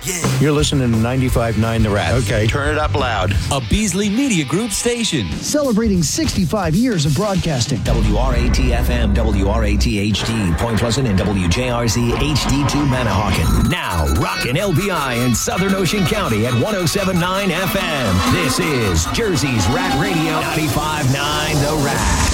Yeah. You're listening to 95.9 The Rat. Okay. Turn it up loud. A Beasley Media Group station. Celebrating 65 years of broadcasting. WRAT-FM, WRAT-HD, Point Pleasant, and WJRZ HD2 Manahawkin. Now, rockin' LBI in Southern Ocean County at 107.9 FM. This is Jersey's Rat Radio, 95.9 The Rat.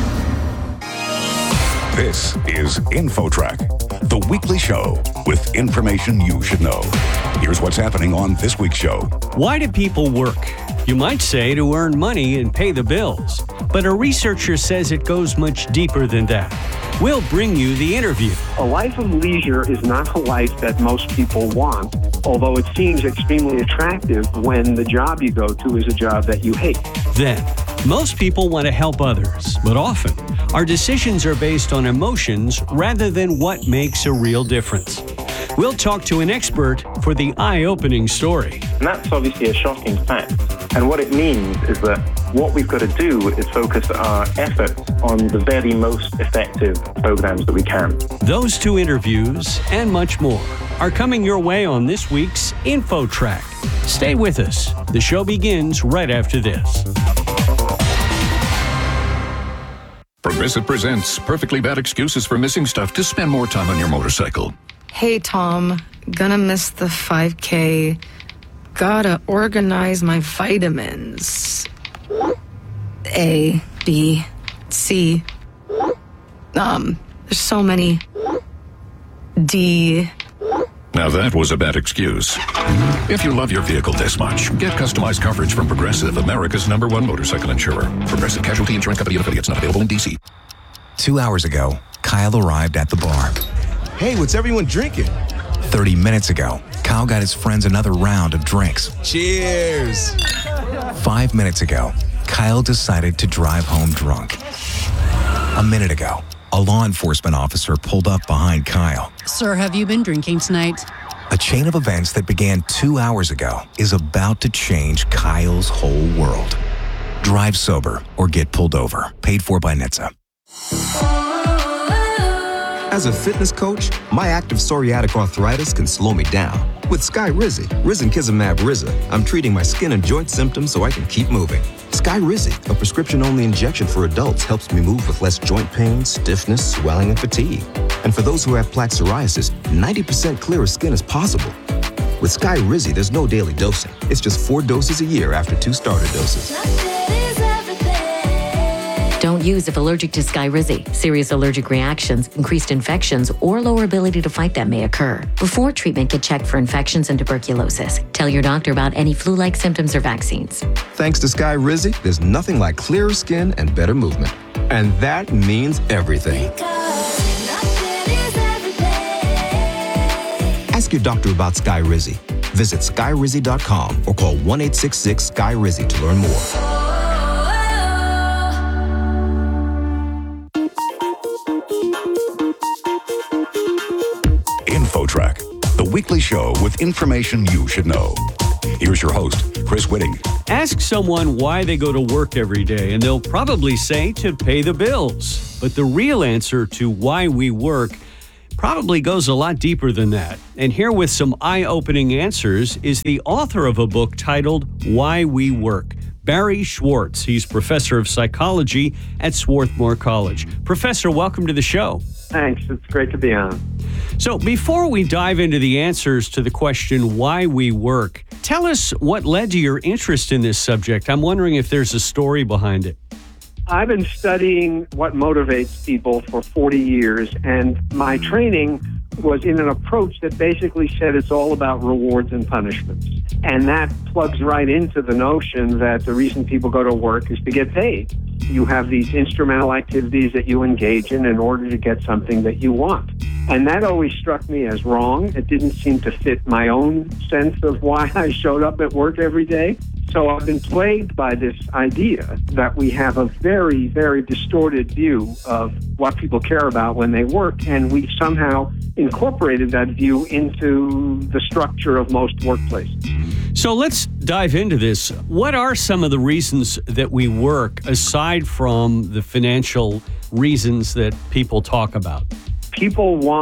This is InfoTrack, the weekly show with information you should know. Here's what's happening on this week's show. Why do people work? You might say to earn money and pay the bills, but a researcher says it goes much deeper than that. We'll bring you the interview. A life of leisure is not a life that most people want, although it seems extremely attractive when the job you go to is a job that you hate. Then, most people want to help others, but often our decisions are based on emotions rather than what makes a real difference. We'll talk to an expert for the eye-opening story. And that's obviously a shocking fact. And what it means is that what we've got to do is focus our efforts on the very most effective programs that we can. Those two interviews and much more are coming your way on this week's InfoTrack. Stay with us. The show begins right after this. Progressive presents perfectly bad excuses for missing stuff to spend more time on your motorcycle. Hey, Tom. Gonna miss the 5K. Gotta organize my vitamins. A, B, C. There's so many. D. Now that was a bad excuse. If you love your vehicle this much, get customized coverage from Progressive, America's #1 motorcycle insurer. Progressive Casualty Insurance Company and affiliates, not available in D.C. 2 hours ago, Kyle arrived at the bar. Hey, what's everyone drinking? 30 minutes ago, Kyle got his friends another round of drinks. Cheers! 5 minutes ago, Kyle decided to drive home drunk. A minute ago, a law enforcement officer pulled up behind Kyle. Sir, have you been drinking tonight? A chain of events that began 2 hours ago is about to change Kyle's whole world. Drive sober or get pulled over. Paid for by NHTSA. As a fitness coach, my active psoriatic arthritis can slow me down. With Skyrizi, Risankizumab Riza, I'm treating my skin and joint symptoms so I can keep moving. Skyrizi, a prescription-only injection for adults, helps me move with less joint pain, stiffness, swelling, and fatigue. And for those who have plaque psoriasis, 90% clearer skin is possible. With Skyrizi, there's no daily dosing. It's just 4 doses a year after 2 starter doses. Don't use if allergic to Skyrizi. Serious allergic reactions, increased infections, or lower ability to fight them may occur. Before treatment, get checked for infections and tuberculosis. Tell your doctor about any flu-like symptoms or vaccines. Thanks to Skyrizi, there's nothing like clearer skin and better movement. And that means everything. Ask your doctor about Skyrizi. Visit Skyrizi.com or call 1-866-SKY-RIZI to learn more. InfoTrack, the weekly show with information you should know. Here's your host, Chris Whitting. Ask someone why they go to work every day, and they'll probably say to pay the bills. But the real answer to why we work probably goes a lot deeper than that. And here with some eye-opening answers is the author of a book titled Why We Work, Barry Schwartz. He's professor of psychology at Swarthmore College. Professor, welcome to the show. Thanks. It's great to be on. So before we dive into the answers to the question why we work, tell us what led to your interest in this subject. I'm wondering if there's a story behind it. I've been studying what motivates people for 40 years, and my training was in an approach that basically said it's all about rewards and punishments. And that plugs right into the notion that the reason people go to work is to get paid. You have these instrumental activities that you engage in order to get something that you want. And that always struck me as wrong. It didn't seem to fit my own sense of why I showed up at work every day. So I've been plagued by this idea that we have a very, very distorted view of what people care about when they work, and we somehow incorporated that view into the structure of most workplaces. So let's dive into this. What are some of the reasons that we work, aside from the financial reasons that people talk about? People want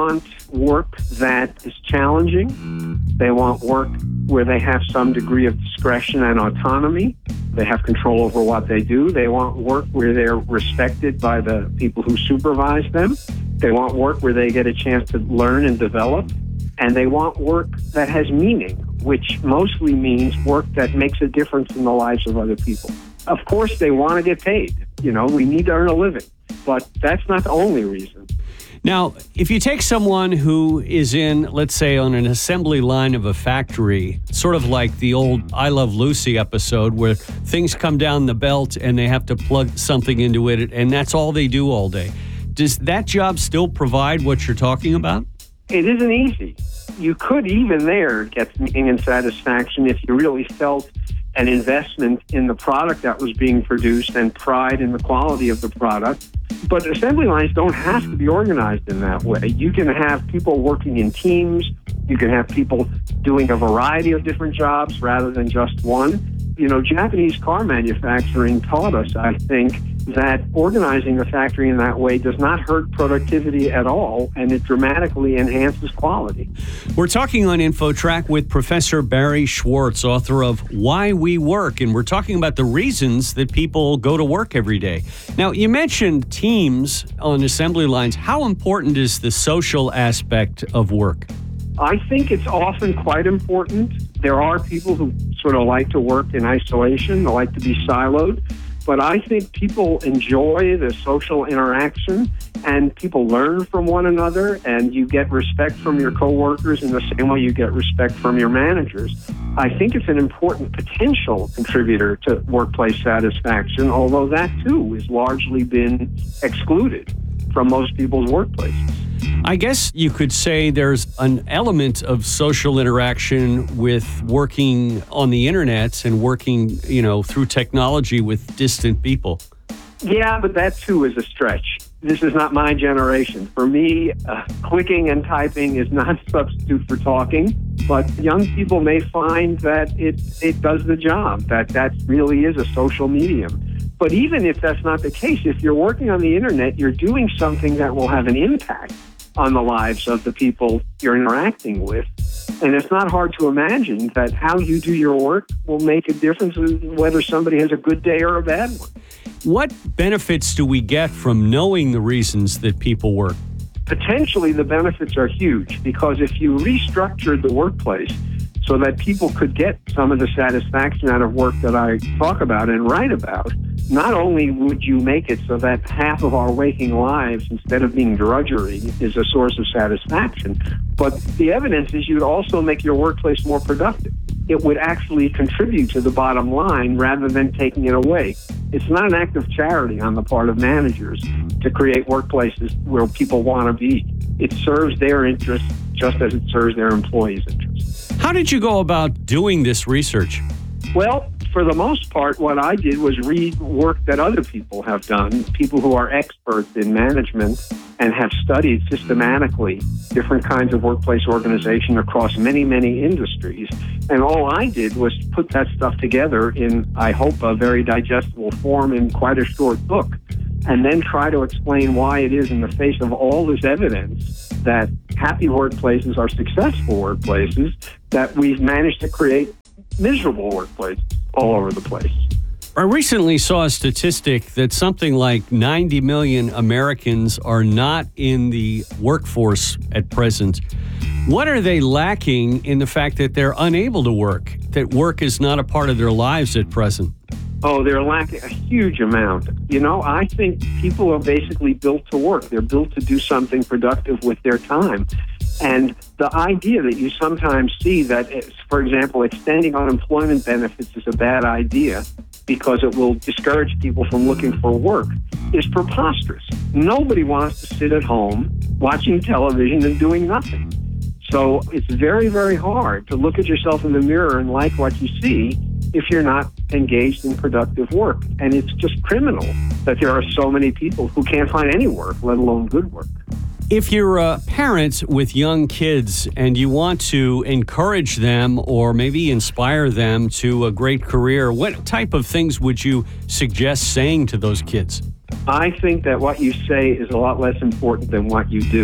work that is challenging. They want work where they have some degree of discretion and autonomy. They have control over what they do. They want work where they're respected by the people who supervise them. They want work where they get a chance to learn and develop. And they want work that has meaning, which mostly means work that makes a difference in the lives of other people. Of course, they want to get paid. You know, we need to earn a living. But that's not the only reason. Now, if you take someone who is in, let's say, on an assembly line of a factory, sort of like the old I Love Lucy episode where things come down the belt and they have to plug something into it, and that's all they do all day. Does that job still provide what you're talking about? It isn't easy. You could even there get meaning and satisfaction if you really felt an investment in the product that was being produced and pride in the quality of the product. But assembly lines don't have to be organized in that way. You can have people working in teams. You can have people doing a variety of different jobs rather than just one. You know, Japanese car manufacturing taught us, I think, that organizing the factory in that way does not hurt productivity at all, and it dramatically enhances quality. We're talking on InfoTrack with Professor Barry Schwartz, author of Why We Work, and we're talking about the reasons that people go to work every day. Now, you mentioned teams on assembly lines. How important is the social aspect of work? I think it's often quite important. There are people who sort of like to work in isolation, they like to be siloed. But I think people enjoy the social interaction and people learn from one another, and you get respect from your coworkers in the same way you get respect from your managers. I think it's an important potential contributor to workplace satisfaction, although that too has largely been excluded from most people's workplaces. I guess you could say there's an element of social interaction with working on the internet and working, through technology with distant people. Yeah, but that too is a stretch. This is not my generation. For me, clicking and typing is not a substitute for talking, but young people may find that it does the job, that really is a social medium. But even if that's not the case, if you're working on the internet, you're doing something that will have an impact on the lives of the people you're interacting with. And it's not hard to imagine that how you do your work will make a difference in whether somebody has a good day or a bad one. What benefits do we get from knowing the reasons that people work? Potentially, the benefits are huge, because if you restructured the workplace so that people could get some of the satisfaction out of work that I talk about and write about, not only would you make it so that half of our waking lives, instead of being drudgery, is a source of satisfaction, but the evidence is you'd also make your workplace more productive. It would actually contribute to the bottom line rather than taking it away. It's not an act of charity on the part of managers to create workplaces where people want to be. It serves their interests just as it serves their employees' interests. How did you go about doing this research? Well, for the most part, what I did was read work that other people have done, people who are experts in management and have studied systematically different kinds of workplace organization across many, many industries. And all I did was put that stuff together in, I hope, a very digestible form in quite a short book, and then try to explain why it is, in the face of all this evidence, that happy workplaces are successful workplaces, that we've managed to create miserable workplaces all over the place. I recently saw a statistic that something like 90 million Americans are not in the workforce at present. What are they lacking in the fact that they're unable to work, that work is not a part of their lives at present? Oh, they're lacking a huge amount. I think people are basically built to work. They're built to do something productive with their time. And the idea that you sometimes see that, for example, extending unemployment benefits is a bad idea because it will discourage people from looking for work is preposterous. Nobody wants to sit at home watching television and doing nothing. So it's very, very hard to look at yourself in the mirror and like what you see if you're not engaged in productive work. And it's just criminal that there are so many people who can't find any work, let alone good work. If you're a parent with young kids and you want to encourage them or maybe inspire them to a great career, what type of things would you suggest saying to those kids? I think that what you say is a lot less important than what you do.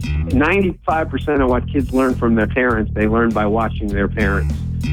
95% of what kids learn from their parents, they learn by watching their parents.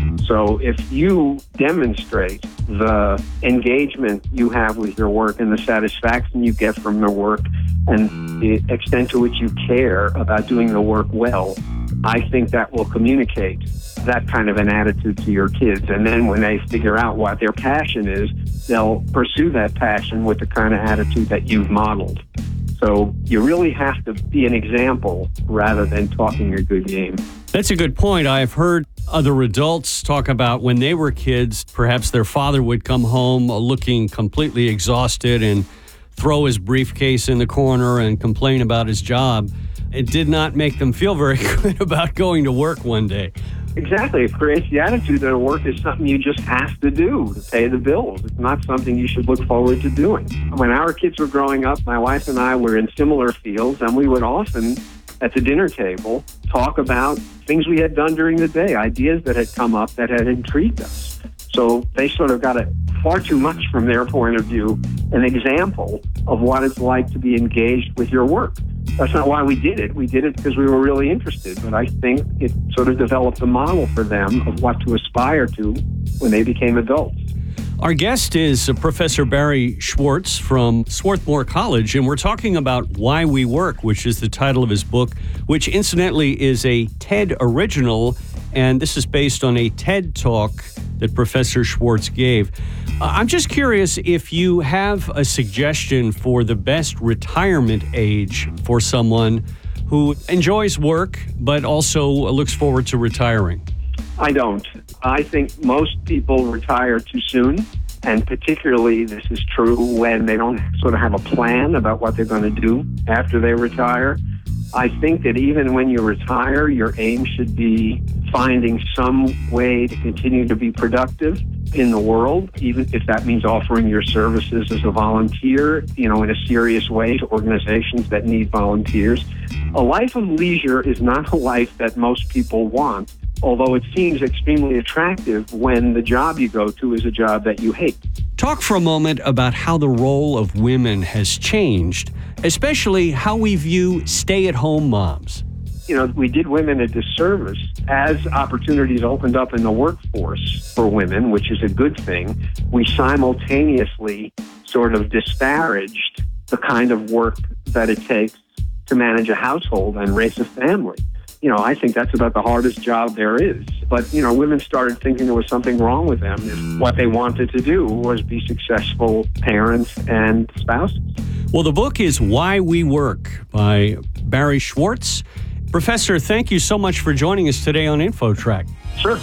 So if you demonstrate the engagement you have with your work and the satisfaction you get from the work and the extent to which you care about doing the work well, I think that will communicate that kind of an attitude to your kids. And then when they figure out what their passion is, they'll pursue that passion with the kind of attitude that you've modeled. So you really have to be an example rather than talking a good game. That's a good point. I've heard other adults talk about when they were kids, perhaps their father would come home looking completely exhausted and throw his briefcase in the corner and complain about his job. It did not make them feel very good about going to work one day. Exactly. It creates the attitude that work is something you just have to do to pay the bills. It's not something you should look forward to doing. When our kids were growing up, my wife and I were in similar fields, and we would often, at the dinner table, talk about things we had done during the day, ideas that had come up that had intrigued us. So they sort of got it far too much from their point of view, an example of what it's like to be engaged with your work. That's not why we did it. We did it because we were really interested. But I think it sort of developed a model for them of what to aspire to when they became adults. Our guest is Professor Barry Schwartz from Swarthmore College, and we're talking about Why We Work, which is the title of his book, which incidentally is a TED original, and this is based on a TED Talk that Professor Schwartz gave. I'm just curious if you have a suggestion for the best retirement age for someone who enjoys work but also looks forward to retiring. I don't. I think most people retire too soon, and particularly this is true when they don't sort of have a plan about what they're going to do after they retire. I think that even when you retire, your aim should be finding some way to continue to be productive in the world, even if that means offering your services as a volunteer, in a serious way to organizations that need volunteers. A life of leisure is not a life that most people want, although it seems extremely attractive when the job you go to is a job that you hate. Talk for a moment about how the role of women has changed, especially how we view stay-at-home moms. We did women a disservice as opportunities opened up in the workforce for women, which is a good thing. We simultaneously sort of disparaged the kind of work that it takes to manage a household and raise a family. I think that's about the hardest job there is. But, women started thinking there was something wrong with them. If what they wanted to do was be successful parents and spouses. Well, the book is Why We Work by Barry Schwartz. Professor, thank you so much for joining us today on InfoTrack. Sure.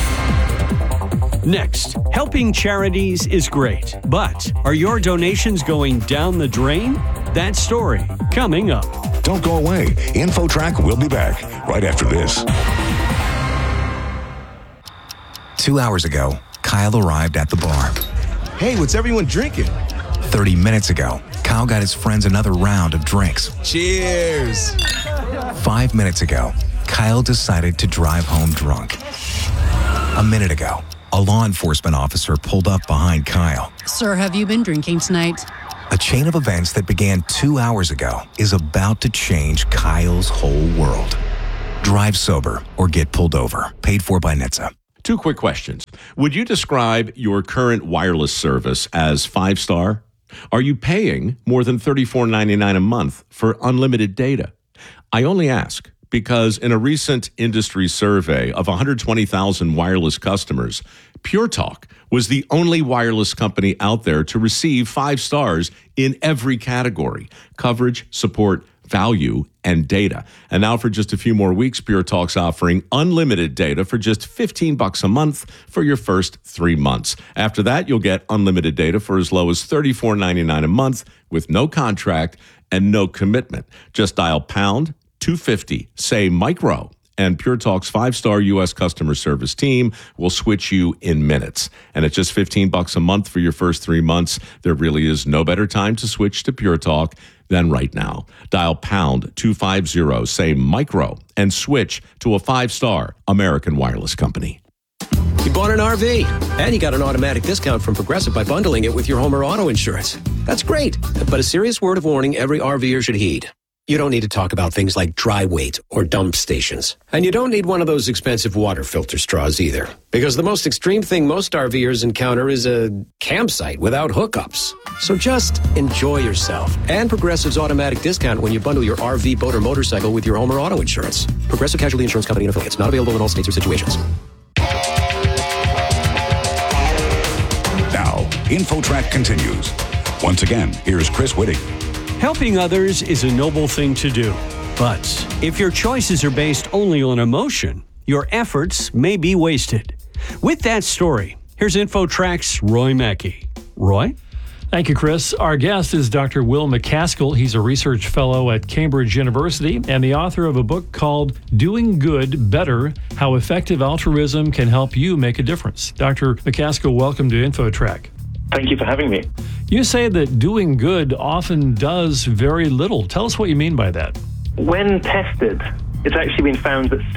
Next, helping charities is great, but are your donations going down the drain? That story coming up. Don't go away. InfoTrack will be back right after this. 2 hours ago, Kyle arrived at the bar. Hey, what's everyone drinking? 30 minutes ago, Kyle got his friends another round of drinks. Cheers! 5 minutes ago, Kyle decided to drive home drunk. A minute ago, a law enforcement officer pulled up behind Kyle. Sir, have you been drinking tonight? A chain of events that began 2 hours ago is about to change Kyle's whole world. Drive sober or get pulled over. Paid for by NHTSA. 2 quick questions. Would you describe your current wireless service as 5-star? Are you paying more than $34.99 a month for unlimited data? I only ask because in a recent industry survey of 120,000 wireless customers, Pure Talk was the only wireless company out there to receive 5 stars in every category: coverage, support, value, and data. And now for just a few more weeks, Pure Talk's offering unlimited data for just $15 a month for your first 3 months. After that, you'll get unlimited data for as low as $34.99 a month with no contract and no commitment. Just dial pound 250, say micro, and Pure Talk's 5-star U.S. customer service team will switch you in minutes. And at just $15 a month for your first 3 months, there really is no better time to switch to Pure Talk than right now. Dial pound 250, say micro, and switch to a 5-star American wireless company. You bought an RV, and you got an automatic discount from Progressive by bundling it with your home or auto insurance. That's great, but a serious word of warning every RVer should heed. You don't need to talk about things like dry weight or dump stations. And you don't need one of those expensive water filter straws either. Because the most extreme thing most RVers encounter is a campsite without hookups. So just enjoy yourself. And Progressive's automatic discount when you bundle your RV, boat, or motorcycle with your home or auto insurance. Progressive Casualty Insurance Company and affiliates. Not available in all states or situations. Now, InfoTrack continues. Once again, here's Chris Whitting. Helping others is a noble thing to do. But if your choices are based only on emotion, your efforts may be wasted. With that story, here's InfoTrack's Roy Mackey. Roy? Thank you, Chris. Our guest is Dr. Will MacAskill. He's a research fellow at Cambridge University and the author of a book called Doing Good Better, How Effective Altruism Can Help You Make a Difference. Dr. MacAskill, welcome to InfoTrack. Thank you for having me. You say that doing good often does very little. Tell us what you mean by that. When tested, it's actually been found that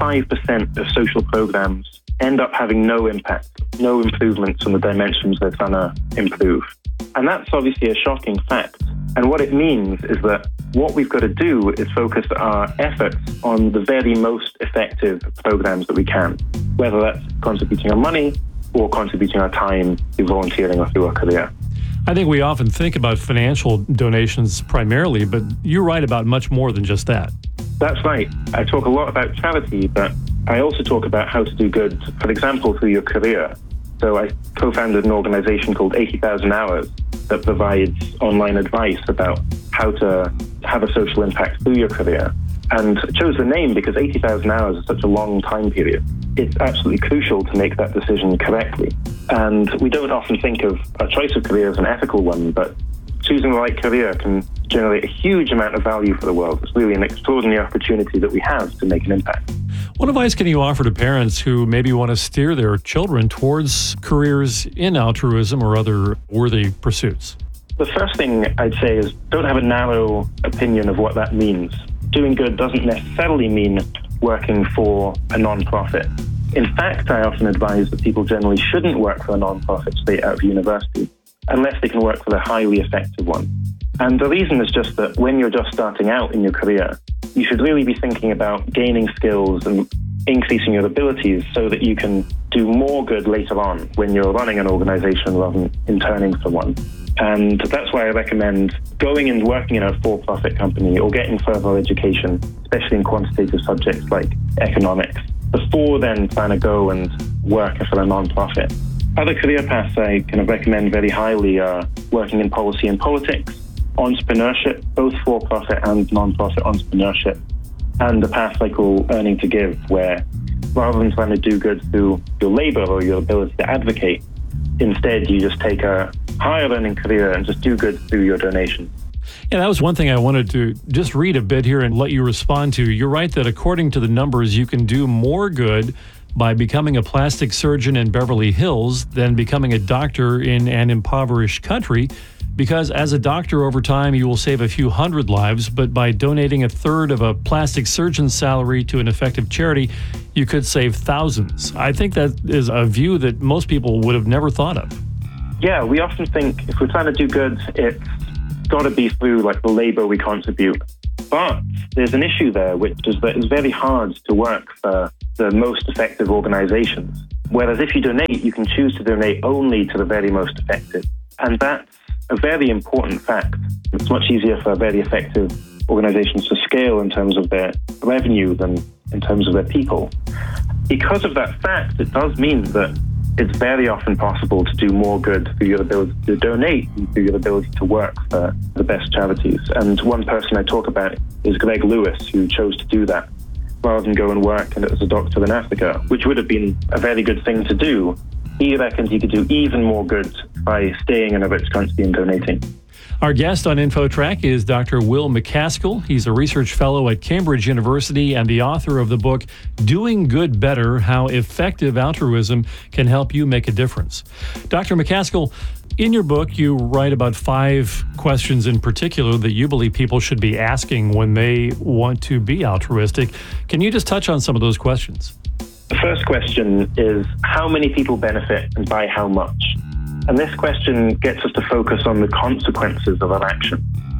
75% of social programs end up having no impact, no improvements on the dimensions they're trying to improve. And that's obviously a shocking fact. And what it means is that what we've got to do is focus our efforts on the very most effective programs that we can, whether that's contributing our money or contributing our time through volunteering or through our career. I think we often think about financial donations primarily, but you write about much more than just that. That's right. I talk a lot about charity, but I also talk about how to do good, for example, through your career. So I co-founded an organization called 80,000 Hours that provides online advice about how to have a social impact through your career. And I chose the name because 80,000 hours is such a long time period. It's absolutely crucial to make that decision correctly. And we don't often think of a choice of career as an ethical one, but choosing the right career can generate a huge amount of value for the world. It's really an extraordinary opportunity that we have to make an impact. What advice can you offer to parents who maybe want to steer their children towards careers in altruism or other worthy pursuits? The first thing I'd say is don't have a narrow opinion of what that means. Doing good doesn't necessarily mean working for a non-profit. In fact, I often advise that people generally shouldn't work for a non-profit straight out of university unless they can work for a highly effective one. And the reason is just that when you're just starting out in your career, you should really be thinking about gaining skills and increasing your abilities so that you can do more good later on when you're running an organization rather than interning for one. And that's why I recommend going and working in a for-profit company or getting further education, especially in quantitative subjects like economics, before then trying to go and work for a non-profit. Other career paths I kind of recommend very highly are working in policy and politics, entrepreneurship, both for-profit and non-profit entrepreneurship, and the path I call earning to give, where rather than trying to do good through your labor or your ability to advocate, instead you just take a higher earning career and just do good through your donation. Yeah, that was one thing I wanted to just read a bit here and let you respond to. You're right that according to the numbers, you can do more good by becoming a plastic surgeon in Beverly Hills than becoming a doctor in an impoverished country, because as a doctor over time, you will save a few hundred lives, but by donating a third of a plastic surgeon's salary to an effective charity, you could save thousands. I think that is a view that most people would have never thought of. Yeah, we often think if we're trying to do good, it's got to be through like the labor we contribute. But there's an issue there, which is that it's very hard to work for the most effective organizations. Whereas if you donate, you can choose to donate only to the very most effective. And that's a very important fact. It's much easier for very effective organizations to scale in terms of their revenue than in terms of their people. Because of that fact, it does mean that it's very often possible to do more good through your ability to donate and through your ability to work for the best charities. And one person I talk about is Greg Lewis, who chose to do that rather than go and work as a doctor in Africa, which would have been a very good thing to do. He reckons he could do even more good by staying in a rich country and donating. Our guest on InfoTrack is Dr. Will MacAskill. He's a research fellow at Cambridge University and the author of the book, Doing Good Better, How Effective Altruism Can Help You Make a Difference. Dr. MacAskill, in your book, you write about 5 questions in particular that you believe people should be asking when they want to be altruistic. Can you just touch on some of those questions? The first question is, how many people benefit and by how much? And this question gets us to focus on the consequences of our action.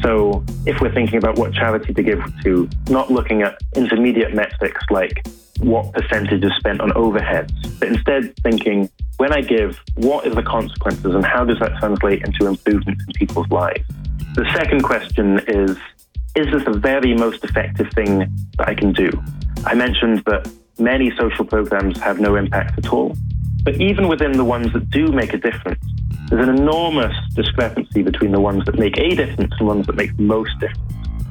So if we're thinking about what charity to give to, not looking at intermediate metrics like what percentage is spent on overheads, but instead thinking, when I give, what is the consequences and how does that translate into improvements in people's lives? The second question is this the very most effective thing that I can do? I mentioned that many social programs have no impact at all, but even within the ones that do make a difference, there's an enormous discrepancy between the ones that make a difference and ones that make the most difference.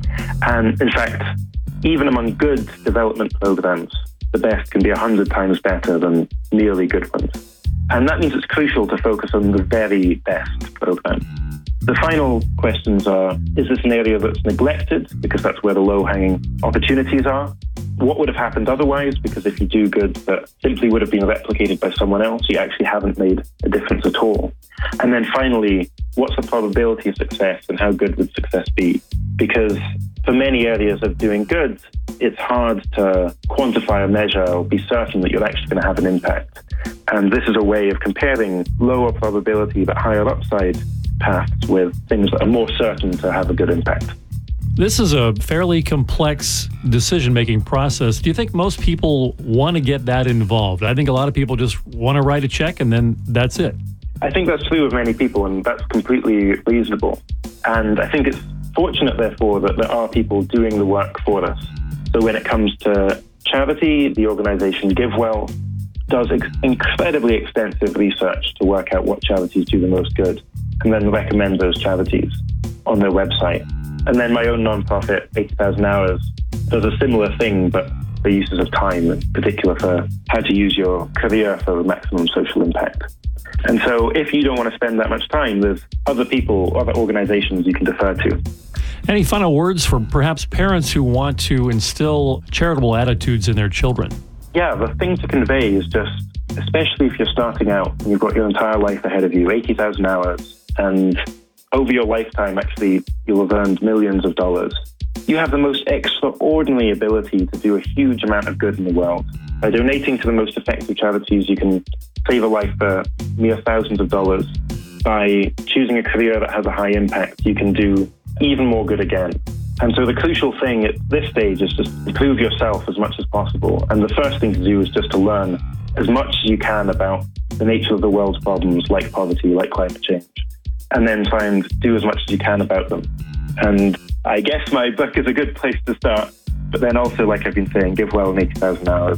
And in fact, even among good development programs, the best can be 100 times better than merely good ones. And that means it's crucial to focus on the very best program. The final questions are, is this an area that's neglected because that's where the low-hanging opportunities are? What would have happened otherwise? Because if you do good that simply would have been replicated by someone else, you actually haven't made a difference at all. And then finally, what's the probability of success and how good would success be? Because for many areas of doing good, it's hard to quantify or measure or be certain that you're actually going to have an impact. And this is a way of comparing lower probability but higher upside paths with things that are more certain to have a good impact. This is a fairly complex decision-making process. Do you think most people want to get that involved? I think a lot of people just want to write a check and then that's it. I think that's true of many people, and that's completely reasonable. And I think it's fortunate, therefore, that there are people doing the work for us. So when it comes to charity, the organization GiveWell does incredibly extensive research to work out what charities do the most good, and then recommend those charities on their website. And then my own nonprofit, 80,000 Hours, does a similar thing, but for uses of time, in particular for how to use your career for maximum social impact. And so if you don't want to spend that much time, there's other people, other organizations you can defer to. Any final words for perhaps parents who want to instill charitable attitudes in their children? Yeah, the thing to convey is just, especially if you're starting out and you've got your entire life ahead of you, 80,000 hours, and over your lifetime, actually, you'll have earned millions of dollars. You have the most extraordinary ability to do a huge amount of good in the world. By donating to the most effective charities, you can save a life for mere thousands of dollars. By choosing a career that has a high impact, you can do even more good again. And so the crucial thing at this stage is just improve yourself as much as possible. And the first thing to do is just to learn as much as you can about the nature of the world's problems, like poverty, like climate change, and then try and do as much as you can about them. And I guess my book is a good place to start, but then also, like I've been saying, GiveWell and 80,000 Hours,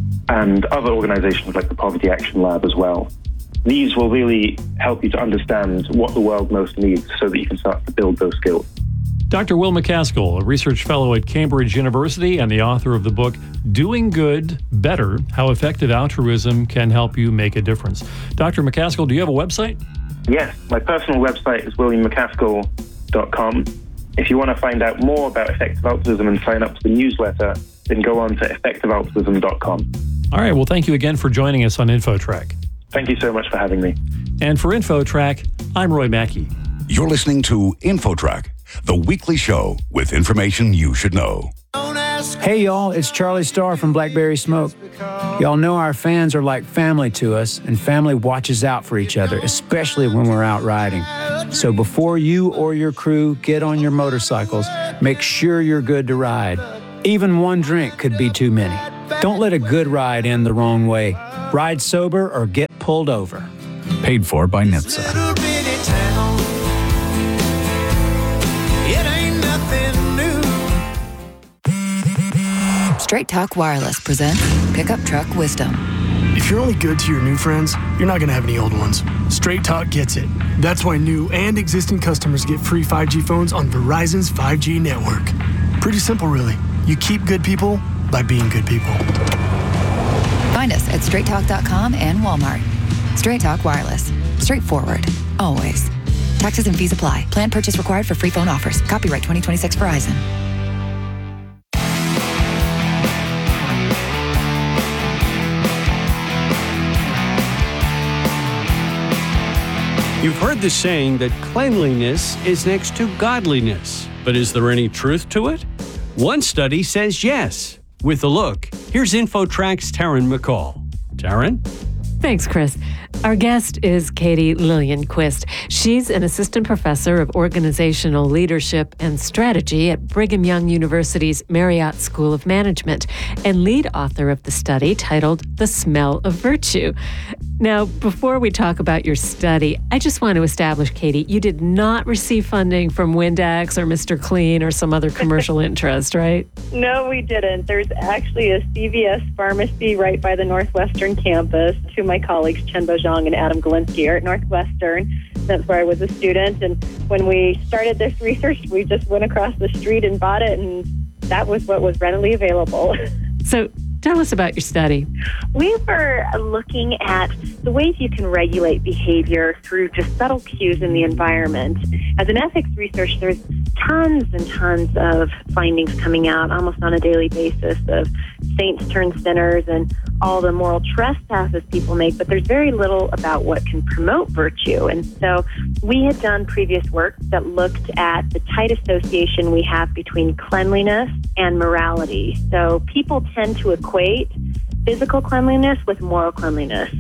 and other organizations like the Poverty Action Lab as well. These will really help you to understand what the world most needs so that you can start to build those skills. Dr. Will MacAskill, a research fellow at Cambridge University and the author of the book, Doing Good Better, How Effective Altruism Can Help You Make a Difference. Dr. MacAskill, do you have a website? Yes, my personal website is williammacAskill.com. If you want to find out more about effective altruism and sign up to the newsletter, then go on to effectivealtruism.com. All right, well, thank you again for joining us on InfoTrack. Thank you so much for having me. And for InfoTrack, I'm Roy Mackey. You're listening to InfoTrack, the weekly show with information you should know. Hey, y'all, it's Charlie Starr from Blackberry Smoke. Y'all know our fans are like family to us, and family watches out for each other, especially when we're out riding. So before you or your crew get on your motorcycles, make sure you're good to ride. Even one drink could be too many. Don't let a good ride end the wrong way. Ride sober or get pulled over. Paid for by NHTSA. Straight Talk Wireless presents Pickup Truck Wisdom. If you're only good to your new friends, you're not going to have any old ones. Straight Talk gets it. That's why new and existing customers get free 5G phones on Verizon's 5G network. Pretty simple, really. You keep good people by being good people. Find us at straighttalk.com and Walmart. Straight Talk Wireless. Straightforward. Always. Taxes and fees apply. Plan purchase required for free phone offers. Copyright 2026 Verizon. You've heard the saying that cleanliness is next to godliness, but is there any truth to it? One study says yes. With a look, here's InfoTrack's Taryn McCall. Taryn? Thanks, Chris. Our guest is Katie Lillienquist. She's an assistant professor of organizational leadership and strategy at Brigham Young University's Marriott School of Management and lead author of the study titled The Smell of Virtue. Now, before we talk about your study, I just want to establish, Katie, you did not receive funding from Windex or Mr. Clean or some other commercial interest, right? No, we didn't. There's actually a CVS pharmacy right by the Northwestern campus. Two of my colleagues, Chen Bojong and Adam Galinsky, are at Northwestern. That's where I was a student. And when we started this research, we just went across the street and bought it, and that was what was readily available. So tell us about your study. We were looking at the ways you can regulate behavior through just subtle cues in the environment. As an ethics researcher, there's tons and tons of findings coming out almost on a daily basis of saints turn sinners and all the moral trespasses people make, but there's very little about what can promote virtue. And so we had done previous work that looked at the tight association we have between cleanliness and morality. So people tend to equate physical cleanliness with moral cleanliness.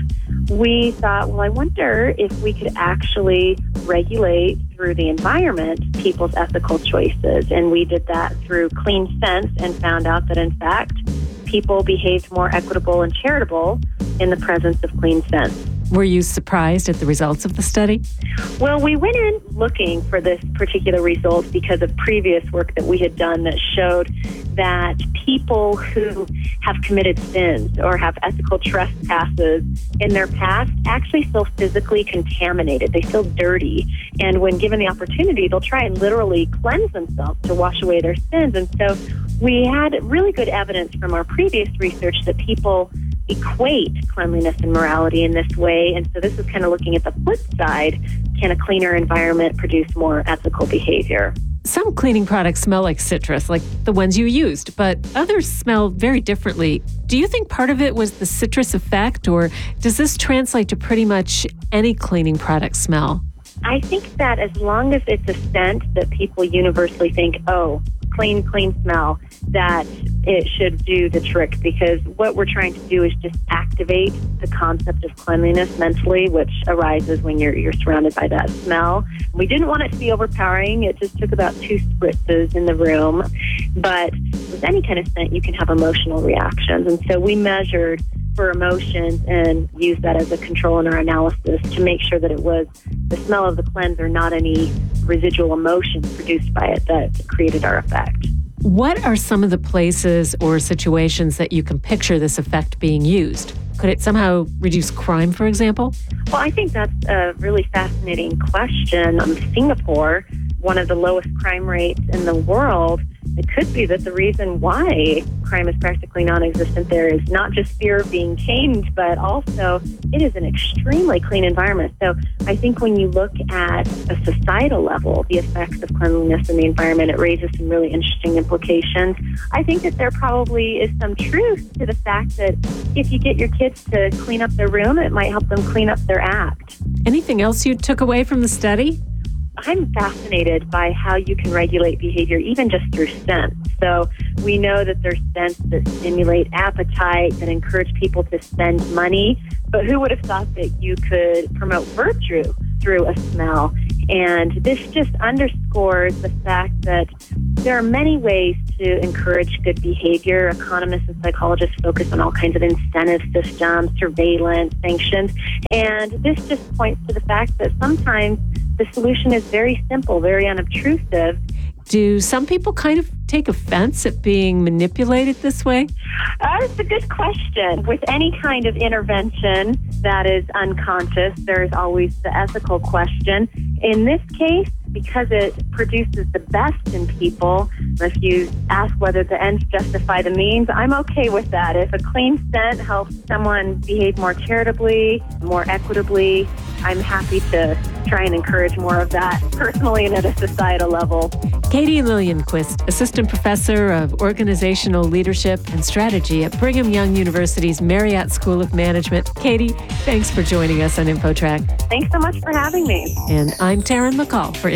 We thought, well, I wonder if we could actually regulate through the environment people's ethical choices. And we did that through Clean Sense and found out that, in fact, people behaved more equitable and charitable in the presence of Clean Sense. Were you surprised at the results of the study? Well, we went in looking for this particular result because of previous work that we had done that showed that people who have committed sins or have ethical trespasses in their past actually feel physically contaminated. They feel dirty. And when given the opportunity, they'll try and literally cleanse themselves to wash away their sins. And so we had really good evidence from our previous research that people equate cleanliness and morality in this way. And so this is kind of looking at the flip side. Can a cleaner environment produce more ethical behavior? Some cleaning products smell like citrus, like the ones you used, but others smell very differently. Do you think part of it was the citrus effect, or does this translate to pretty much any cleaning product smell? I think that as long as it's a scent that people universally think, oh, clean smell, that it should do the trick, because what we're trying to do is just activate the concept of cleanliness mentally, which arises when you're surrounded by that smell. We didn't want it to be overpowering. It just took about 2 spritzes in the room. But with any kind of scent, you can have emotional reactions. And so we measured for emotions and used that as a control in our analysis to make sure that it was the smell of the cleanser, not any residual emotions produced by it, that created our effect. What are some of the places or situations that you can picture this effect being used? Could it somehow reduce crime, for example? Well, I think that's a really fascinating question. Singapore, one of the lowest crime rates in the world, it could be that the reason why crime is practically non-existent there is not just fear of being caned, but also it is an extremely clean environment. So I think when you look at a societal level, the effects of cleanliness in the environment, it raises some really interesting implications. I think that there probably is some truth to the fact that if you get your kids to clean up their room, it might help them clean up their act. Anything else you took away from the study? I'm fascinated by how you can regulate behavior even just through scent. So we know that there's scents that stimulate appetite, that encourage people to spend money, but who would have thought that you could promote virtue through a smell? And this just underscores the fact that there are many ways to encourage good behavior. Economists and psychologists focus on all kinds of incentive systems, surveillance, sanctions, and this just points to the fact that sometimes the solution is very simple, very unobtrusive. Do some people kind of take offense at being manipulated this way? That's a good question. With any kind of intervention that is unconscious, there's always the ethical question. In this case, because it produces the best in people, if you ask whether the ends justify the means, I'm okay with that. If a clean scent helps someone behave more charitably, more equitably, I'm happy to try and encourage more of that personally and at a societal level. Katie Lillienquist, Assistant Professor of Organizational Leadership and Strategy at Brigham Young University's Marriott School of Management. Katie, thanks for joining us on InfoTrack. Thanks so much for having me. And I'm Taryn McCall for InfoTrack.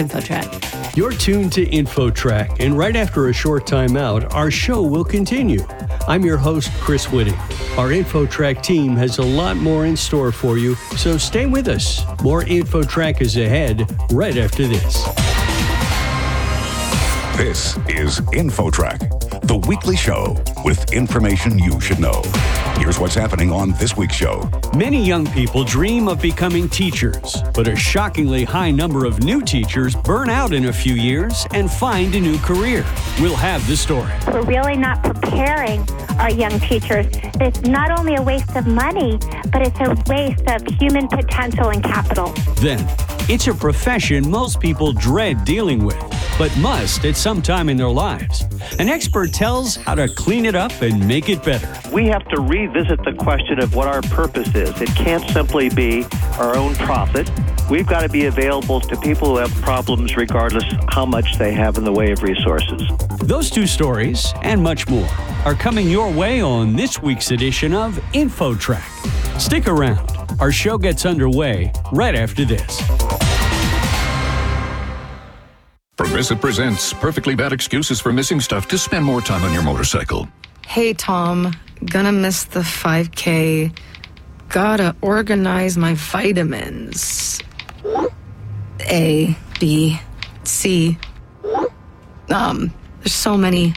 InfoTrack. You're tuned to InfoTrack, and right after a short time out, our show will continue. I'm your host, Chris Whitting. Our InfoTrack team has a lot more in store for you, so stay with us. More InfoTrack is ahead right after this. This is InfoTrack, the weekly show with information you should know. Here's what's happening on this week's show. Many young people dream of becoming teachers, but a shockingly high number of new teachers burn out in a few years and find a new career. We'll have the story. We're really not preparing our young teachers. It's not only a waste of money, but it's a waste of human potential and capital. Then, it's a profession most people dread dealing with, but must at some time in their lives. An expert tells how to clean it up and make it better. We have to revisit the question of what our purpose is. It can't simply be our own profit. We've got to be available to people who have problems regardless how much they have in the way of resources. Those two stories and much more are coming your way on this week's edition of InfoTrack. Stick around. Our show gets underway right after this. Progressive presents Perfectly Bad Excuses for Missing Stuff to spend more time on your motorcycle. Hey, Tom, gonna miss the 5K. Gotta organize my vitamins. A, B, C. There's so many.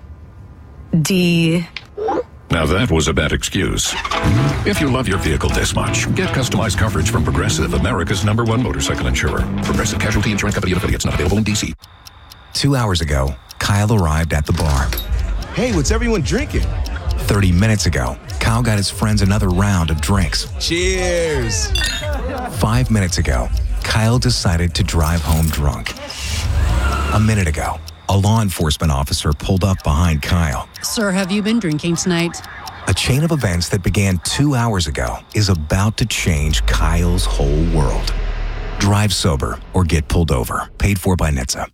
D. Now that was a bad excuse. If you love your vehicle this much, get customized coverage from Progressive, America's #1 motorcycle insurer. Progressive Casualty Insurance Company and affiliates, not available in D.C. 2 hours ago, Kyle arrived at the bar. Hey, what's everyone drinking? 30 minutes ago, Kyle got his friends another round of drinks. Cheers! 5 minutes ago, Kyle decided to drive home drunk. A minute ago, a law enforcement officer pulled up behind Kyle. Sir, have you been drinking tonight? A chain of events that began 2 hours ago is about to change Kyle's whole world. Drive sober or get pulled over. Paid for by NHTSA.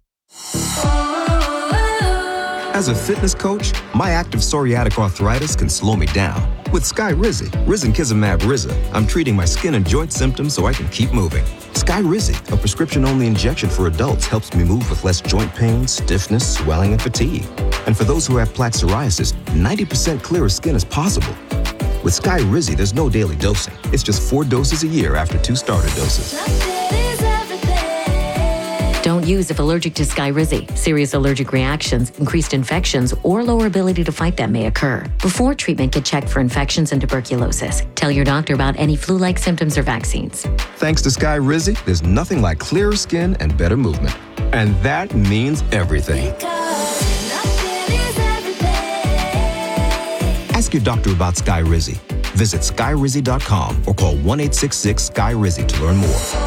As a fitness coach, my active psoriatic arthritis can slow me down. With Skyrizi, risankizumab Rizza, I'm treating my skin and joint symptoms so I can keep moving. Skyrizi, a prescription-only injection for adults, helps me move with less joint pain, stiffness, swelling, and fatigue. And for those who have plaque psoriasis, 90% clearer skin is possible. With Skyrizi, there's no daily dosing. It's just 4 doses a year after 2 starter doses. Don't use if allergic to Skyrizi. Serious allergic reactions, increased infections, or lower ability to fight them may occur. Before treatment, get checked for infections and tuberculosis. Tell your doctor about any flu-like symptoms or vaccines. Thanks to Skyrizi, there's nothing like clearer skin and better movement. And that means everything. Ask your doctor about Skyrizi. Visit Skyrizi.com or call 1-866-SKY-RIZZI to learn more.